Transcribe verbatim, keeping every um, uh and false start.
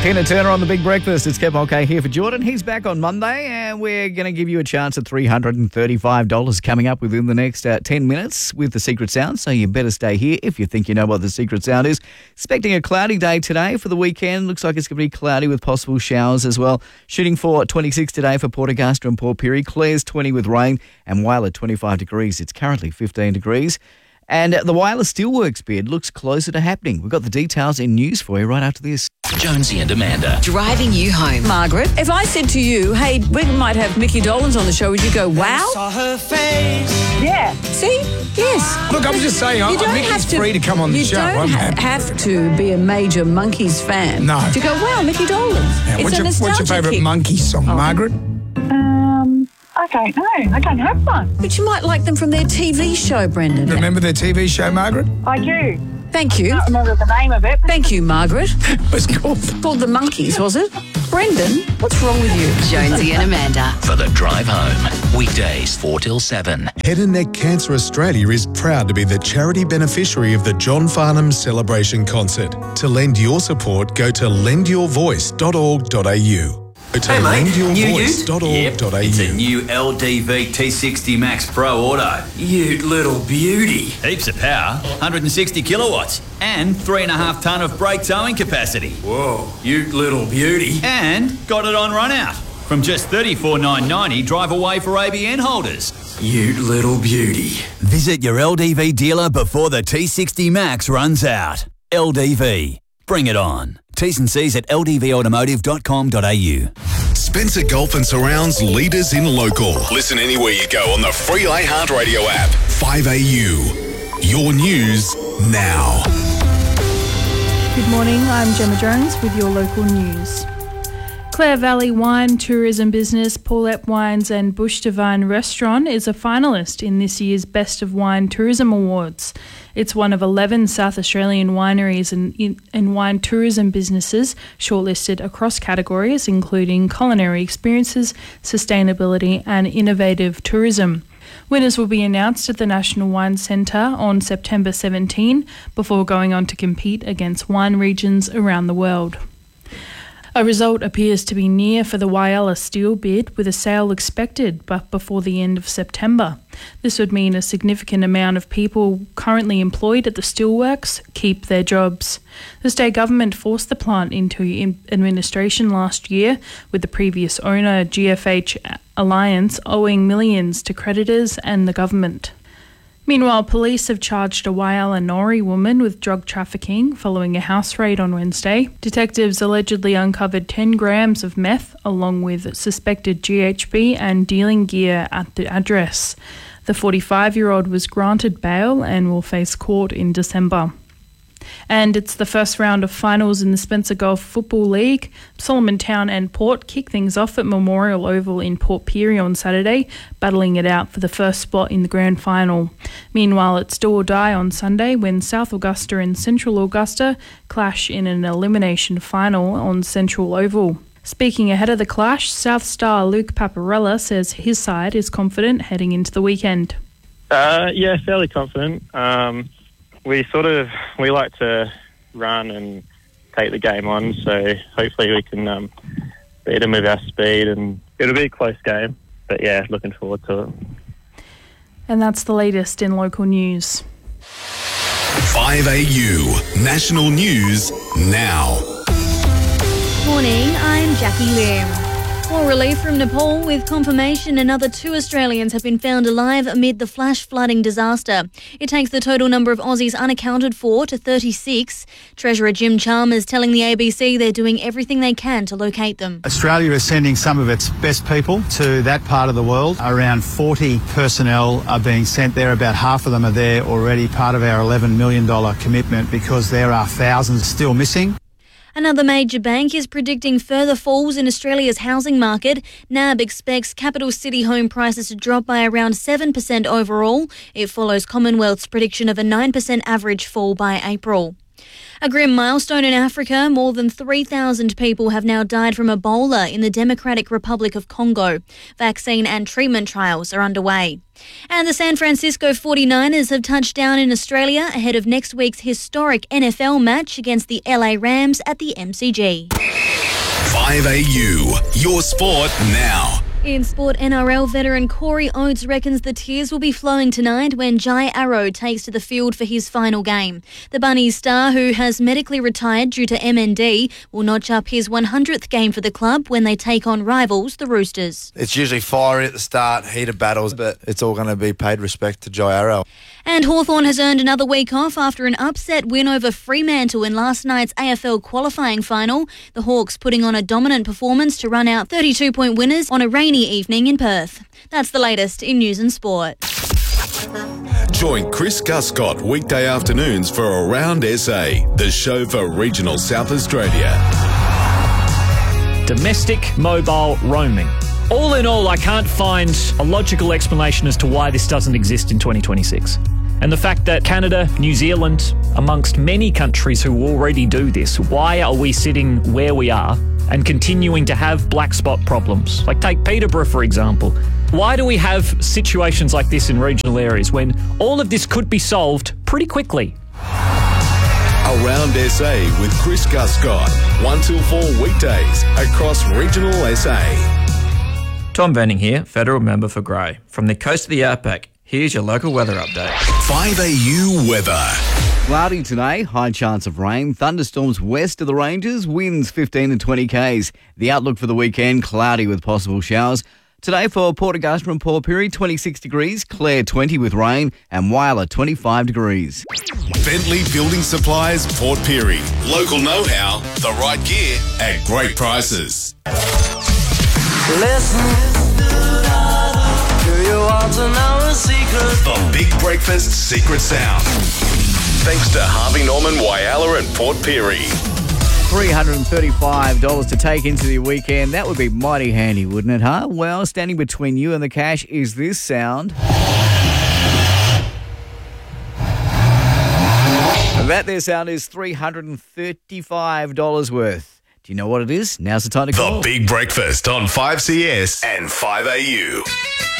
Tina Turner on The Big Breakfast. It's Kev Mulcahy here for Jordan. He's back on Monday and we're going to give you a chance at three hundred thirty-five dollars coming up within the next uh, ten minutes with the secret sound. So you better stay here if you think you know what the secret sound is. Expecting a cloudy day today for the weekend. Looks like it's going to be cloudy with possible showers as well. Shooting for twenty-six today for Port Augusta and Port Pirie. Clare's twenty with rain and Whyalla twenty-five degrees. It's currently fifteen degrees. And the Whyalla Steelworks bid looks closer to happening. We've got the details in news for you right after this. Jonesy and Amanda. Driving you home. Margaret, if I said to you, hey, we might have Mickey Dolenz on the show, would you go, wow? Saw her face. Yeah. See? Yes. Look, I'm just saying, You don't Mickey's have to, free to come on the you show. You don't I'm ha- happy. have to be a major Monkeys fan No. to go, wow, Mickey Dolenz. Yeah, It's what's, a your, what's your nostalgia favourite kick. Monkey song, Oh. Margaret? Um, I don't know. I don't have one. But you might like them from their T V show, Brendan. Remember their T V show, Margaret? I do. Thank you. I can't remember the name of it. Thank you, Margaret. What's it called? Called The Monkeys, was it? Brendan, what's wrong with you? Jonesy and Amanda. For the drive home. Weekdays four till seven. Head and Neck Cancer Australia is proud to be the charity beneficiary of the John Farnham Celebration Concert. To lend your support, go to lend your voice dot org dot a u. Go to Hey mate, lend your new voice ute? dot org dot a u. It's a new L D V T sixty Max Pro Auto. Ute little beauty. Heaps of power, one hundred sixty kilowatts, and three and a half tonne of brake towing capacity. Whoa, ute little beauty. And got it on run out. From just thirty-four thousand nine hundred ninety dollars, drive away for A B N holders. Ute little beauty. Visit your L D V dealer before the T sixty Max runs out. L D V. Bring it on. T's and C's at l d v automotive dot com dot a u. Spencer Gulf and Surrounds leaders in local. Listen anywhere you go on the free iHeartRadio app. five A U. Your news now. Good morning, I'm Gemma Jones with your local news. Clare Valley wine tourism business Paulette Wines and Bush Divine Restaurant is a finalist in this year's Best of Wine Tourism Awards. It's one of eleven South Australian wineries and, and wine tourism businesses shortlisted across categories, including culinary experiences, sustainability and innovative tourism. Winners will be announced at the National Wine Centre on September seventeenth before going on to compete against wine regions around the world. A result appears to be near for the Whyalla Steel bid, with a sale expected but before the end of September. This would mean a significant amount of people currently employed at the steelworks keep their jobs. The state government forced the plant into administration last year, with the previous owner, G F H Alliance, owing millions to creditors and the government. Meanwhile, police have charged a Whyalla Nori woman with drug trafficking following a house raid on Wednesday. Detectives allegedly uncovered ten grams of meth along with suspected G H B and dealing gear at the address. The forty-five-year-old was granted bail and will face court in December. And it's the first round of finals in the Spencer Gulf Football League. Solomon Town and Port kick things off at Memorial Oval in Port Pirie on Saturday, battling it out for the first spot in the grand final. Meanwhile, it's do or die on Sunday when South Augusta and Central Augusta clash in an elimination final on Central Oval. Speaking ahead of the clash, South star Luke Paparella says his side is confident heading into the weekend. Uh, yeah, fairly confident. Um, we sort of, we like to run and take the game on, so hopefully we can um, beat them with our speed, and it'll be a close game. But yeah, looking forward to it. And that's the latest in local news. five A U. National News Now. Morning, I'm Jackie Lim. More relief from Nepal, with confirmation another two Australians have been found alive amid the flash flooding disaster. It takes the total number of Aussies unaccounted for to thirty-six. Treasurer Jim Chalmers telling the A B C they're doing everything they can to locate them. Australia is sending some of its best people to that part of the world. Around forty personnel are being sent there. About half of them are there already, part of our eleven million dollars commitment, because there are thousands still missing. Another major bank is predicting further falls in Australia's housing market. N A B expects capital city home prices to drop by around seven percent overall. It follows Commonwealth's prediction of a nine percent average fall by April. A grim milestone in Africa. More than three thousand people have now died from Ebola in the Democratic Republic of Congo. Vaccine and treatment trials are underway. And the San Francisco forty-niners have touched down in Australia ahead of next week's historic N F L match against the L A Rams at the M C G. five A U, your sport now. In sport, N R L veteran Corey Oates reckons the tears will be flowing tonight when Jai Arrow takes to the field for his final game. The Bunnies star, who has medically retired due to M N D, will notch up his one hundredth game for the club when they take on rivals, the Roosters. It's usually fiery at the start, heated battles, but it's all going to be paid respect to Jai Arrow. And Hawthorn has earned another week off after an upset win over Fremantle in last night's A F L qualifying final. The Hawks putting on a dominant performance to run out thirty-two point winners on a rainy evening in Perth. That's the latest in news and sport. Join Chris Guscott weekday afternoons for Around S A, the show for regional South Australia. Domestic mobile roaming. All in all, I can't find a logical explanation as to why this doesn't exist in twenty twenty-six. And the fact that Canada, New Zealand, amongst many countries who already do this, why are we sitting where we are and continuing to have black spot problems? Like take Peterborough, for example. Why do we have situations like this in regional areas when all of this could be solved pretty quickly? Around S A with Chris Guscott, one till four weekdays across regional S A. Tom Benning here, Federal Member for Grey. From the coast of the Outback, here's your local weather update. five A U weather. Cloudy today, high chance of rain, thunderstorms west of the ranges, winds fifteen to twenty k's. The outlook for the weekend, cloudy with possible showers. Today for Port Augusta and Port Pirie, twenty-six degrees, Clare twenty with rain, and Whyalla twenty-five degrees. Bentley Building Supplies, Port Pirie. Local know-how, the right gear at great prices. Listen, do you want to know a secret? The Big Breakfast Secret Sound. Thanks to Harvey Norman, Whyalla and Port Pirie. three hundred thirty-five dollars to take into the weekend. That would be mighty handy, wouldn't it, huh? Well, standing between you and the cash is this sound. That there sound is three hundred thirty-five dollars worth. Do you know what it is? Now's the time to call. The Big Breakfast on five C S and five A U.